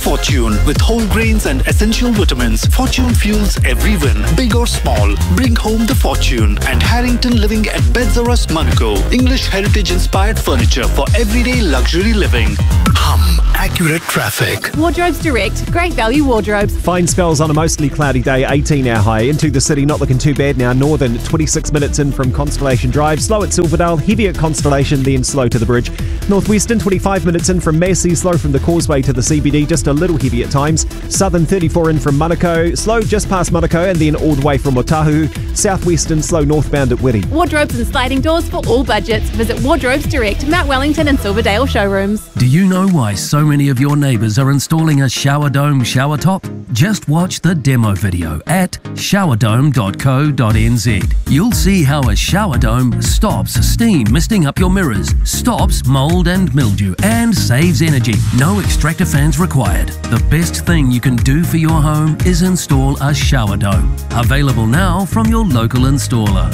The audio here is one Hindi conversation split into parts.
Fortune. With whole grains and essential vitamins, Fortune fuels every win, big or small. Bring home the Fortune. And Harrington Living at Bedzarus, Monaco. English heritage-inspired furniture for everyday luxury living. Accurate traffic. Wardrobes Direct. Great value wardrobes. Fine spells on a mostly cloudy day, 18 our high. Into the city, not looking too bad now. Northern, 26 minutes in from Constellation Drive. Slow at Silverdale, heavy at Constellation, then slow to the bridge. Northwestern, 25 minutes in from Massey, slow from the Causeway to the CBD, just a little heavy at times. Southern, 34 in from Monaco, slow just past Monaco and then all the way from Otahu. Southwestern, slow northbound at Whitty. Wardrobes and sliding doors for all budgets. Visit Wardrobes Direct, Mount Wellington and Silverdale showrooms. Do you know why so many of your neighbours are installing a shower dome shower top? Just watch the demo video at showerdome.co.nz. You'll see how a shower dome stops steam misting up your mirrors, stops mould and mildew, and saves energy. No extractor fans required. The best thing you can do for your home is install a shower dome. Available now from your local installer.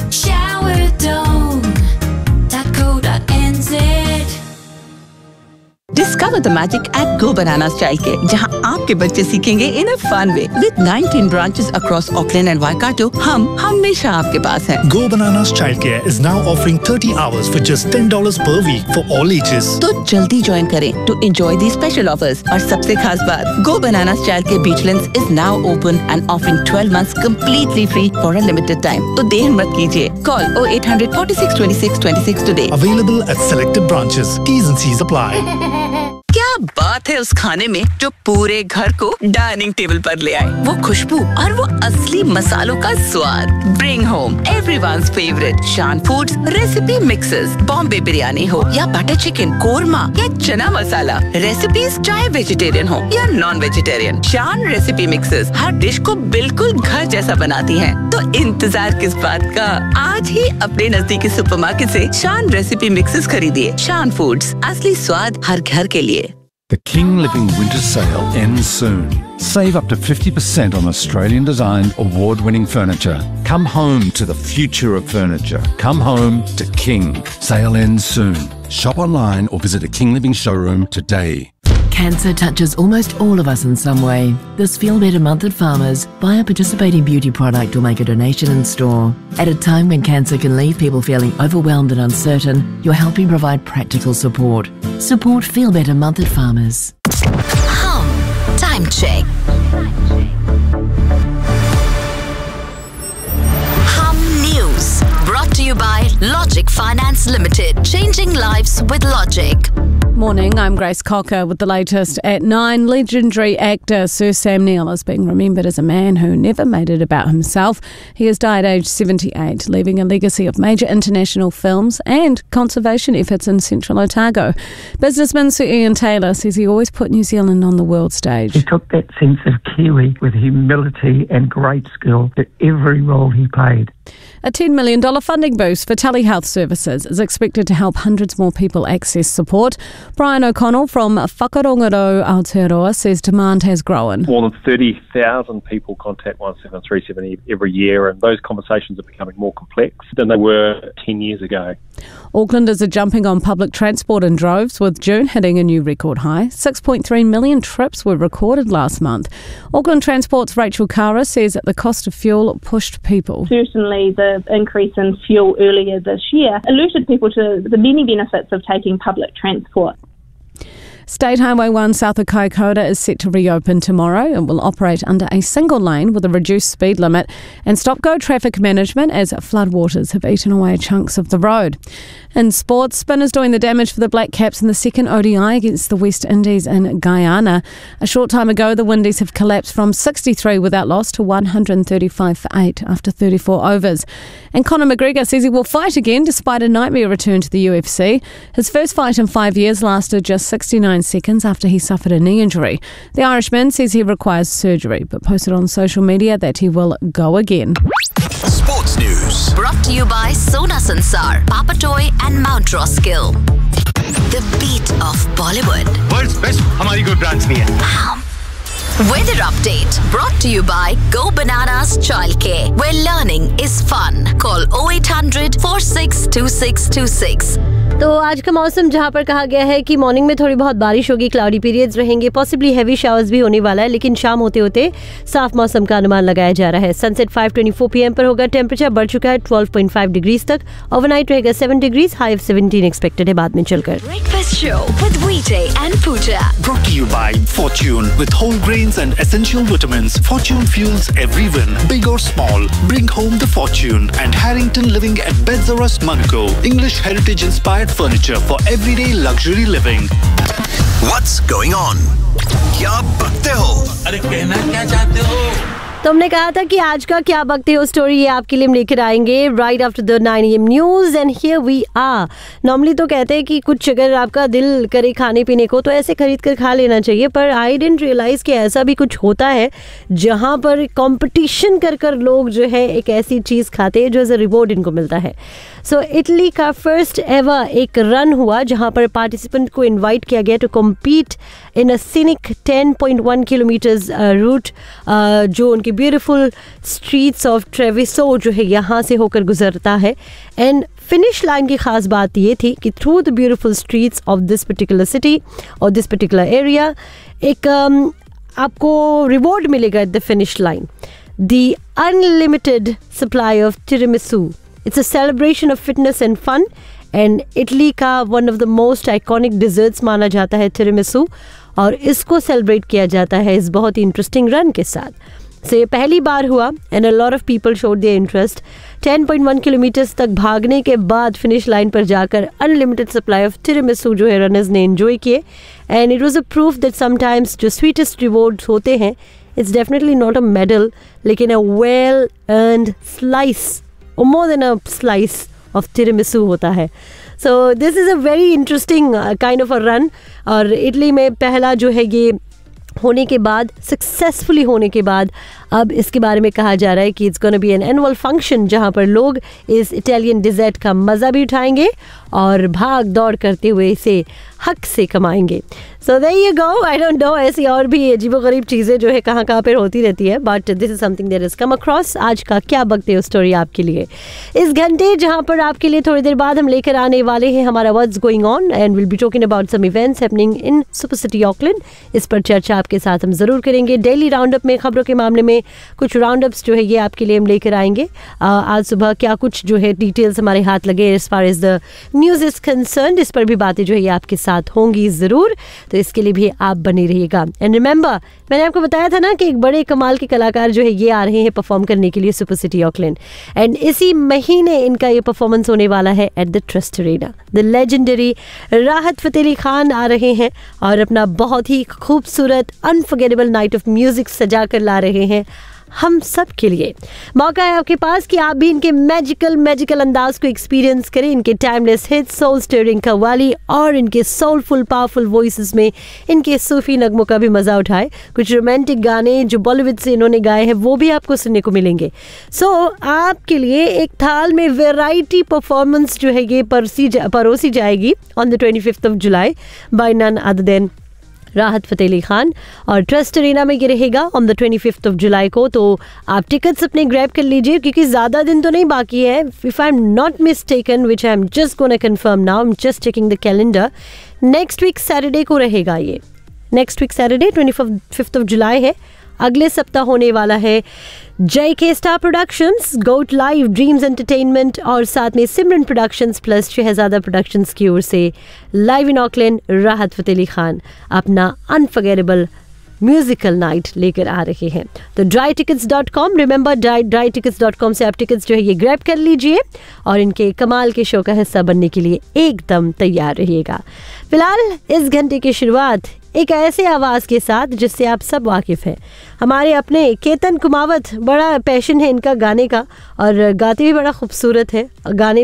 showerdome.co.nz. Discover the magic at Go Bananas Childcare, जहां आपके बच्चे सीखेंगे in a fun way. With 19 branches across Auckland and Waikato, हम हमेशा आपके पास हैं. Go Bananas Childcare is now offering 30 hours for just $10 per week for all ages. तो जल्दी ज्वाइन करें to enjoy these special offers. और सबसे खास बात, Go Bananas Childcare Beachlands is now open and offering 12 months completely free for a limited time. तो देर मत कीजिए. Call 0800 46 26 26 today. Available at selected branches. T's and C's apply. क्या बात है उस खाने में जो पूरे घर को डाइनिंग टेबल पर ले आए? वो खुशबू और वो असली मसालों का स्वाद. Bring home everyone's favorite शान foods recipe mixes. Bombay biryani हो या बटर चिकन, कोरमा या चना मसाला, रेसिपीज चाहे वेजिटेरियन हो या नॉन वेजिटेरियन, शान रेसिपी मिक्सेस हर डिश को बिल्कुल घर जैसा बनाती हैं. तो इंतजार किस बात का? आज ही अपने नजदीकी सुपरमार्केट से शान रेसिपी मिक्सेस खरीदिए. शान फूड्स, असली स्वाद हर घर के लिए. The King Living Winter Sale ends soon. Save up to 50% on Australian-designed, award-winning furniture. Come home to the future of furniture. Come home to King. Sale ends soon. Shop online or visit a King Living showroom today. Cancer touches almost all of us in some way. This Feel Better month at Farmers, buy a participating beauty product or make a donation in store. At a time when cancer can leave people feeling overwhelmed and uncertain, you're helping provide practical support. Support Feel Better month at Farmers. Time check. News brought to you by Logic Finance Limited. Changing lives with Logic. Morning, I'm Grace Cocker with the latest at 9. Legendary actor Sir Sam Neill is being remembered as a man who never made it about himself. He has died aged 78, leaving a legacy of major international films and conservation efforts in central Otago. Businessman Sir Ian Taylor says he always put New Zealand on the world stage. He took that sense of Kiwi with humility and great skill to every role he played. A $10 million funding boost for telehealth services is expected to help hundreds more people access support. Brian O'Connell from Whakarongaro Aotearoa says demand has grown. More than 30,000 people contact 1737 every year, and those conversations are becoming more complex than they were 10 years ago. Aucklanders are jumping on public transport in droves, with June hitting a new record high. 6.3 million trips were recorded last month. Auckland Transport's Rachel Kara says that the cost of fuel pushed people. Certainly the increase in fuel earlier this year alerted people to the many benefits of taking public transport. State Highway 1 south of Kaikoura is set to reopen tomorrow. It will operate under a single lane with a reduced speed limit and stop-go traffic management as floodwaters have eaten away chunks of the road. In sports, spinners doing the damage for the Black Caps in the second ODI against the West Indies in Guyana. A short time ago, the Windies have collapsed from 63 without loss to 135 for 8 after 34 overs. And Conor McGregor says he will fight again despite a nightmare return to the UFC. His first fight in 5 years lasted just 69 seconds after he suffered a knee injury. The Irishman says he requires surgery, but posted on social media that he will go again. Sports News brought to you by Sona Sansar, Papatoy and Mount Roskill. The beat of Bollywood. World's best हमारी कोई branch नहीं है. Weather update brought to you by Go Bananas Childcare, where learning is fun. Call 0800 462626. तो आज का मौसम जहां पर कहा गया है कि मॉर्निंग में थोड़ी बहुत बारिश होगी, क्लाउडी पीरियड्स रहेंगे, पॉसिबली हैवी शावर्स भी होने वाला है, लेकिन शाम होते होते साफ मौसम का अनुमान लगाया जा रहा है। सनसेट 5:24 PM पर होगा। टेम्परेचर बढ़ चुका है 12.5 डिग्रीज तक। ओवरनाइट रहेगा 7 डिग्रीज, हाई ऑफ 17 एक्सपेक्टेड है बाद में चलकर। Breakfast show with VJ and Pooja. Brought to you by Fortune. With whole grains and essential vitamins, Fortune fuels every win, big or small. Bring home the fortune. And Harrington Living at Bedzoras, Monaco. English heritage inspired furniture for everyday luxury living. What's going on? क्या बकते हो? अरे कहना क्या चाहते हो? तो हमने कहा था कि आज का क्या बकते हो स्टोरी ये आपके लिए हम लेकर आएंगे right after the 9 AM news and here we are. Normally तो कहते हैं कि कुछ अगर आपका दिल करे खाने पीने को तो ऐसे खरीद कर खा लेना चाहिए, पर आई डिडंट रियलाइज कि ऐसा भी कुछ होता है जहां पर कंपटीशन कर कर लोग जो है एक ऐसी चीज़ खाते हैं जो एज अ रिवॉर्ड इनको मिलता है। सो इटली का फर्स्ट एवर एक रन हुआ जहां पर पार्टिसिपेंट को इन्वाइट किया गया to compete in a scenic 10.1 kilometres root जो उनके ब्यूटीफुल स्ट्रीट्स ऑफ ट्रेविसो जो है यहाँ से होकर गुजरता है। एंड फिनिश लाइन की खास बात ये थी कि through the beautiful streets of this particular city और दिस पर्टिकुलर एरिया एक आपको रिवॉर्ड मिलेगा at the finish line, the unlimited supply of टिरामिसू। It's a celebration of fitness and fun and Italy का one of the most iconic desserts माना जाता है टिरामिसू, और इसको सेलिब्रेट किया जाता है इस बहुत ही इंटरेस्टिंग रन के साथ। से पहली बार हुआ and a lot of people showed their interest. 10.1 kilometres तक भागने के बाद फिनिश लाइन पर जाकर अनलिमिटेड सप्लाई ऑफ टिरामिसू जो है रनर्स ने एंजॉय किए and it was a proof that sometimes जो स्वीटेस्ट रिवॉर्ड्स होते हैं it's definitely not a medal लेकिन अ वेल अर्न्ड स्लाइस और more than a slice of टिरामिसू होता है। So this is a very interesting kind of a run, और इटली में पहला जो है ये होने के बाद, सक्सेसफुली होने के बाद अब इसके बारे में कहा जा रहा है कि it's gonna be an annual function जहाँ पर लोग इस इटालियन डिज़र्ट का मज़ा भी उठाएंगे और भाग दौड़ करते हुए इसे हक से कमाएंगे। So there you go. I don't know, ऐसी और भी अजीबोगरीब चीज़ें जो है कहाँ कहाँ पर होती रहती है, but this is something that is come across. आज का क्या बकते हो स्टोरी आपके लिए इस घंटे, जहाँ पर आपके लिए थोड़ी देर बाद हम लेकर आने वाले हैं हमारा what's going on and will be talking about some events happening in super city Auckland. इस पर चर्चा आपके साथ हम ज़रूर करेंगे। डेली राउंड अप में खबरों के मामले में कुछ राउंड अप्स जो है ये आपके लिए हम लेकर आएंगे। आज सुबह क्या कुछ जो है डिटेल्स हमारे हाथ लगे as far as the news is concern, इस पर भी बातें जो है ये आपके साथ होंगी ज़रूर, तो इसके लिए भी आप बने रहिएगा। एंड रिमेंबर, मैंने आपको बताया था ना कि एक बड़े कमाल के कलाकार जो है ये आ रहे हैं परफॉर्म करने के लिए सुपर सिटी ऑकलैंड, एंड इसी महीने इनका ये परफॉर्मेंस होने वाला है at the trust Arena. The legendary राहत फ़तेह अली खान आ रहे हैं और अपना बहुत ही खूबसूरत अनफॉरगेटेबल नाइट ऑफ म्यूजिक सजा कर ला रहे हैं हम सब के लिए। मौका है आपके पास कि आप भी इनके मैजिकल अंदाज को एक्सपीरियंस करें, इनके timeless hits, soul stirring qawwali और इनके सोलफुल पावरफुल वॉइसेस में इनके सूफी नगमों का भी मज़ा उठाए। कुछ रोमांटिक गाने जो बॉलीवुड से इन्होंने गाए हैं वो भी आपको सुनने को मिलेंगे। सो आपके लिए एक थाल में वेराइटी परफॉर्मेंस जो है ये परोसी जाएगी on the 25th of July bye none other than राहत फ़तेह अली खान, और ट्रस्ट अरेना में ये रहेगा on the 25th of July को। तो आप टिकट्स अपने ग्रैब कर लीजिए क्योंकि ज़्यादा दिन तो नहीं बाकी है। If I am not mistaken, which I am just gonna confirm now, I am just checking the calendar, next week Saturday को रहेगा ये। Next week Saturday 25th of July है। अगले सप्ताह होने वाला है JK स्टार प्रोडक्शंस, गोट लाइव, ड्रीम्स एंटरटेनमेंट और साथ में सिमरन प्रोडक्शंस प्लस शहजादा प्रोडक्शंस की ओर से लाइव इन ऑकलैंड राहत फ़तेह अली खान अपना अनफॉरगेटेबल म्यूजिकल नाइट लेकर आ रहे हैं। तो drytickets.com, रिमेंबर drytickets.com से आप टिकट्स जो है ये ग्रैब कर लीजिए और इनके कमाल के शो का हिस्सा बनने के लिए एकदम तैयार रहिएगा। फिलहाल इस घंटे की शुरुआत एक ऐसे आवाज़ के साथ जिससे आप सब वाकिफ़ हैं, हमारे अपने केतन कुमावत। बड़ा पैशन है इनका गाने का और गाते भी बड़ा खूबसूरत है, गाने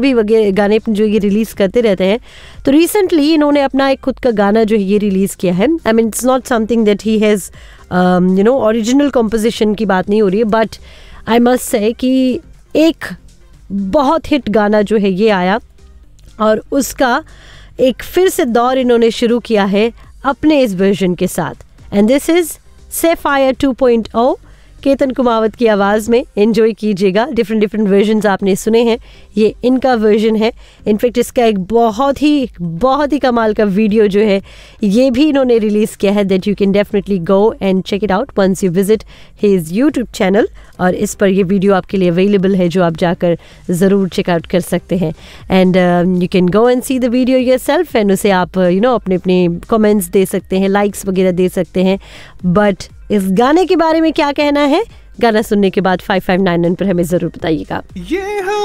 जो ये रिलीज़ करते रहते हैं। तो रिसेंटली इन्होंने अपना एक खुद का गाना जो है ये रिलीज़ किया है। I mean it's not something that he has original composition की बात नहीं हो रही है, बट आई मस्ट से कि एक बहुत हिट गाना जो है ये आया और उसका एक फिर से दौर इन्होंने शुरू किया है अपने इस वर्जन के साथ। And this is sapphire 2.0 Ketan Kumawat की आवाज़ में एंजॉय कीजिएगा। डिफरेंट वर्जन्स आपने सुने हैं, ये इनका वर्जन है। इनफैक्ट इसका एक बहुत ही कमाल का वीडियो जो है ये भी इन्होंने रिलीज़ किया है, that you can definitely go and check it out once you visit his YouTube channel. और इस पर ये वीडियो आपके लिए अवेलेबल है जो आप जाकर ज़रूर चेकआउट कर सकते हैं। And you can go and see the video yourself and उसे आप अपने कमेंट्स दे सकते हैं, लाइक्स वगैरह दे सकते हैं। बट इस गाने के बारे में क्या कहना है, गाना सुनने के बाद 5599 पर हमें ज़रूर बताइएगा।